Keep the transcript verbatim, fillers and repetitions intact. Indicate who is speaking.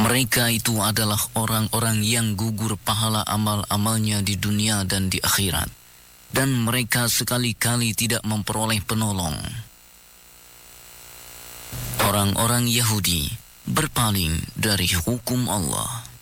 Speaker 1: Mereka itu adalah orang-orang yang gugur pahala amal-amalnya di dunia dan di akhirat, dan mereka sekali-kali tidak memperoleh penolong. Orang-orang Yahudi berpaling dari hukum Allah.